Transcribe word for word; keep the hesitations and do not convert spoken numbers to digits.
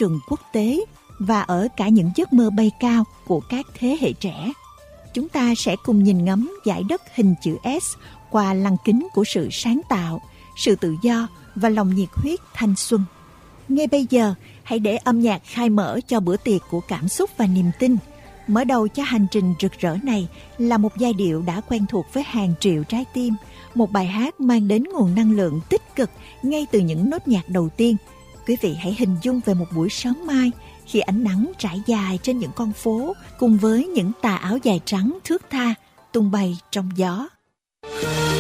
trường quốc tế và ở cả những giấc mơ bay cao của các thế hệ trẻ. Chúng ta sẽ cùng nhìn ngắm dải đất hình chữ S qua lăng kính của sự sáng tạo, sự tự do và lòng nhiệt huyết thanh xuân. Ngay bây giờ, hãy để âm nhạc khai mở cho bữa tiệc của cảm xúc và niềm tin. Mở đầu cho hành trình rực rỡ này là một giai điệu đã quen thuộc với hàng triệu trái tim, một bài hát mang đến nguồn năng lượng tích cực ngay từ những nốt nhạc đầu tiên. Quý vị hãy hình dung về một buổi sớm mai khi ánh nắng trải dài trên những con phố cùng với những tà áo dài trắng thướt tha tung bay trong gió.